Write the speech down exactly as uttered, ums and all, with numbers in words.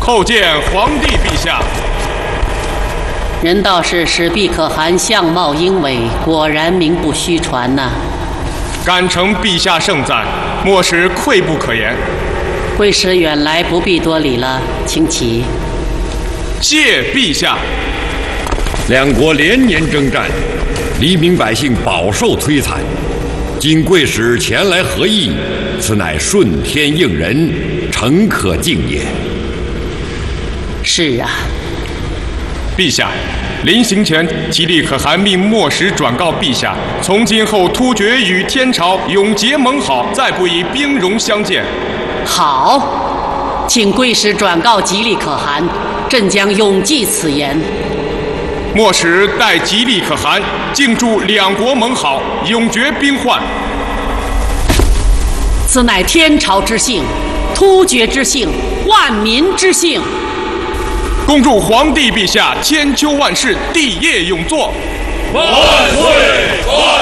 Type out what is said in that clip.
叩见皇帝陛下。 人道是史毕可汗相貌英伟，果然名不虚传呐、啊。 敢承陛下盛赞，莫使愧不可言。 贵使远来，不必多礼了，请起。 谢陛下。 两国连年征战，黎民百姓饱受摧残。今贵使前来合议，此乃顺天应人，诚可敬也。 是啊。 陛下，临行前，吉利可汗命莫使转告陛下，从今后突厥与天朝永结盟好，再不以兵戎相见。 好，请贵使转告吉利可汗，朕将永记此言。 莫使待吉利可汗敬祝两国盟好，永绝兵患。 此乃天朝之幸，突厥之幸，万民之幸。 恭祝皇帝陛下千秋万世，帝业永坐。 万岁！万